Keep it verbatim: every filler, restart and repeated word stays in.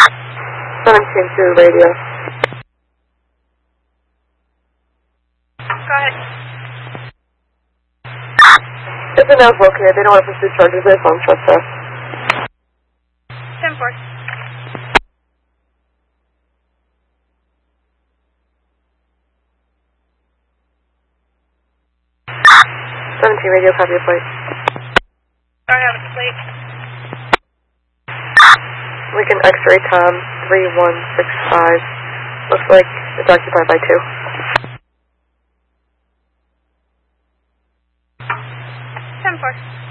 seventeen to radio. Go ahead. If the nose located, they don't want to pursue charges, their phone shuts off. ten four. seventeen radio, copy your plate. Sorry, I have a plate. Lincoln X-ray Tom three one six five. Looks like it's occupied by two. ten four.